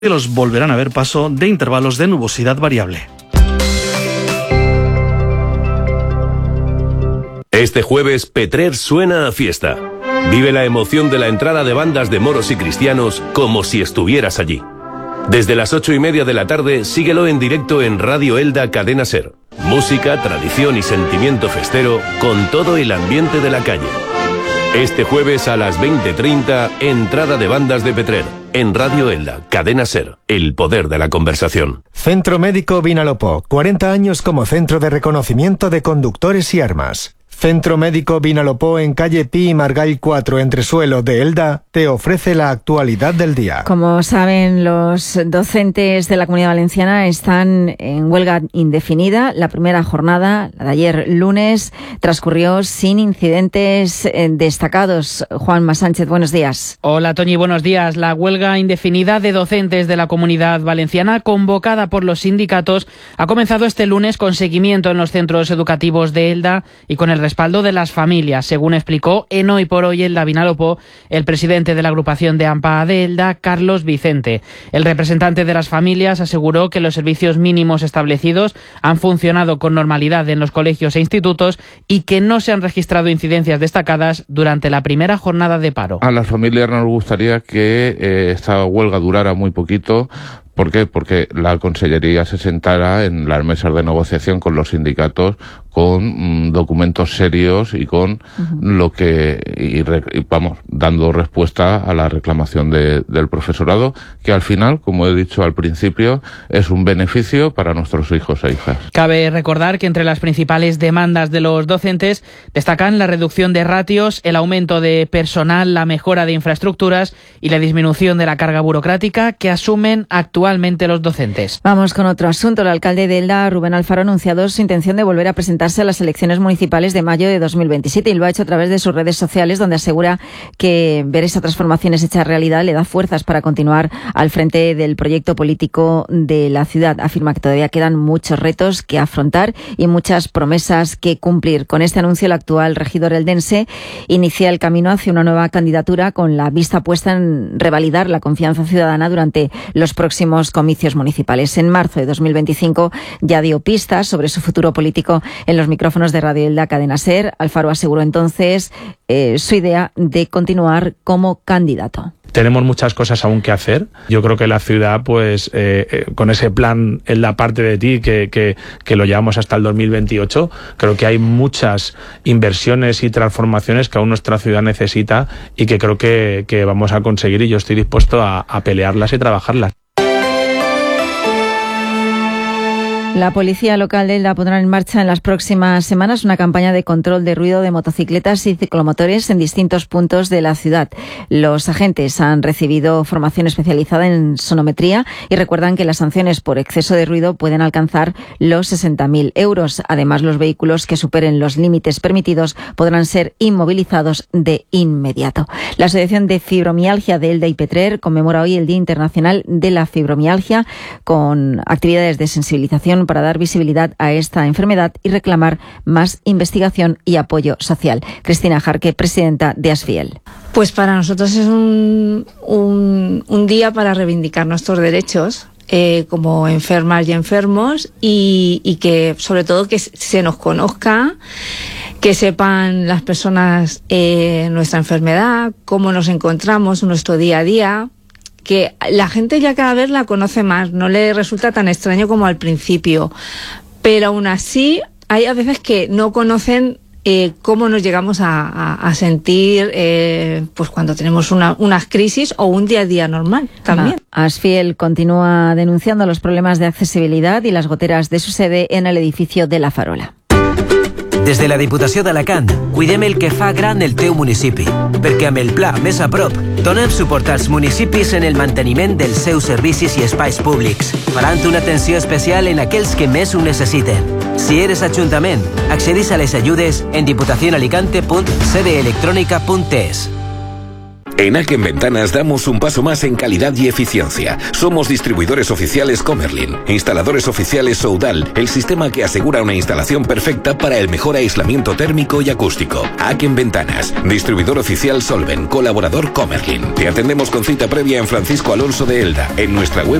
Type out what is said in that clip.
Los volverán a ver paso de intervalos de nubosidad variable. Este jueves Petrer suena a fiesta. Vive la emoción de la entrada de bandas de moros y cristianos como si estuvieras allí. Desde las 8:30 de la tarde, síguelo en directo en Radio Elda Cadena Ser. Música, tradición y sentimiento festero con todo el ambiente de la calle. Este jueves a las 20:30, entrada de bandas de Petrer. En Radio Elda, Cadena Ser, el poder de la conversación. Centro Médico Vinalopó, 40 años como centro de reconocimiento de conductores y armas. Centro Médico Vinalopó en calle Pi y Margall 4, Entresuelo de Elda, te ofrece la actualidad del día. Como saben, los docentes de la Comunidad Valenciana están en huelga indefinida. La primera jornada, la de ayer lunes, transcurrió sin incidentes destacados. Juanma Sánchez, buenos días. Hola, Toñi, buenos días. La huelga indefinida de docentes de la Comunidad Valenciana, convocada por los sindicatos, ha comenzado este lunes con seguimiento en los centros educativos de Elda y con el respaldo de las familias, según explicó en Hoy por Hoy Elda Vinalopó el presidente de la agrupación de AMPA de Elda, Carlos Vicente. El representante de las familias aseguró que los servicios mínimos establecidos han funcionado con normalidad en los colegios e institutos y que no se han registrado incidencias destacadas durante la primera jornada de paro. A las familias nos gustaría que esta huelga durara muy poquito. ¿Por qué? Porque la Consellería se sentara en las mesas de negociación con los sindicatos con documentos serios y con lo que vamos dando respuesta a la reclamación del profesorado, que al final, como he dicho al principio, es un beneficio para nuestros hijos e hijas. Cabe recordar que entre las principales demandas de los docentes destacan la reducción de ratios, el aumento de personal, la mejora de infraestructuras y la disminución de la carga burocrática que asumen actualmente los docentes. Vamos con otro asunto. El alcalde de Elda, Rubén Alfaro, ha anunciado su intención de volver a presentarse a las elecciones municipales de mayo de 2027 y lo ha hecho a través de sus redes sociales, donde asegura que ver esa transformación hecha realidad le da fuerzas para continuar al frente del proyecto político de la ciudad. Afirma que todavía quedan muchos retos que afrontar y muchas promesas que cumplir. Con este anuncio, el actual regidor eldense inicia el camino hacia una nueva candidatura con la vista puesta en revalidar la confianza ciudadana durante los próximos comicios municipales. En marzo de 2025 ya dio pistas sobre su futuro político en los micrófonos de Radio Elda Cadena Ser. Alfaro aseguró entonces su idea de continuar como candidato. Tenemos muchas cosas aún que hacer. Yo creo que la ciudad, pues, con ese plan en la parte de ti que lo llevamos hasta el 2028, creo que hay muchas inversiones y transformaciones que aún nuestra ciudad necesita y que creo que vamos a conseguir y yo estoy dispuesto a pelearlas y trabajarlas. La policía local de Elda pondrá en marcha en las próximas semanas una campaña de control de ruido de motocicletas y ciclomotores en distintos puntos de la ciudad. Los agentes han recibido formación especializada en sonometría y recuerdan que las sanciones por exceso de ruido pueden alcanzar los 60.000 euros. Además, los vehículos que superen los límites permitidos podrán ser inmovilizados de inmediato. La Asociación de Fibromialgia de Elda y Petrer conmemora hoy el Día Internacional de la Fibromialgia con actividades de sensibilización para dar visibilidad a esta enfermedad y reclamar más investigación y apoyo social. Cristina Jarque, presidenta de ASFIEL. Pues para nosotros es un día para reivindicar nuestros derechos como enfermas y enfermos y que sobre todo que se nos conozca, que sepan las personas nuestra enfermedad, cómo nos encontramos, nuestro día a día, que la gente ya cada vez la conoce más, no le resulta tan extraño como al principio, pero aún así hay a veces que no conocen cómo nos llegamos a sentir pues cuando tenemos unas crisis o un día a día normal también. ASFIEL continúa denunciando los problemas de accesibilidad y las goteras de su sede en el edificio de La Farola. Des de la Diputació d'Alacant, cuidem el que fa gran el teu municipi, perquè amb el pla Més a prop donem suport als municipis en el manteniment dels seus servicis i espais públics, farant una atenció especial en aquells que més ho necessiten. Si eres ajuntament, accedís a les ajudes en diputacionalicante.cdeelectronica.es. En Aken Ventanas damos un paso más en calidad y eficiencia. Somos distribuidores oficiales Comerlin, instaladores oficiales Soudal, el sistema que asegura una instalación perfecta para el mejor aislamiento térmico y acústico. Aken Ventanas, distribuidor oficial Solven, colaborador Comerlin. Te atendemos con cita previa en Francisco Alonso de Elda, en nuestra web